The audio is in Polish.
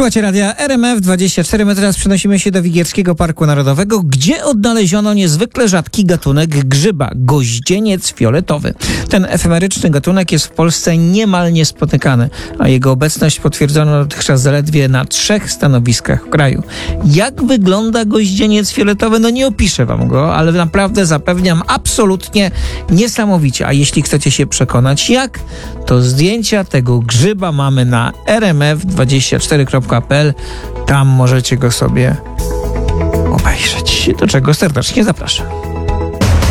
Słuchajcie radia RMF24. My teraz przenosimy się do Wigierskiego Parku Narodowego, gdzie odnaleziono niezwykle rzadki gatunek grzyba, goździeniec fioletowy. Ten efemeryczny gatunek jest w Polsce niemal niespotykany, a jego obecność potwierdzono dotychczas zaledwie na 3 stanowiskach w kraju. Jak wygląda goździeniec fioletowy? No nie opiszę wam go, ale naprawdę zapewniam, absolutnie niesamowicie. A jeśli chcecie się przekonać jak, to zdjęcia tego grzyba mamy na rmf24.pl. Tam możecie go sobie obejrzeć, do czego serdecznie zapraszam.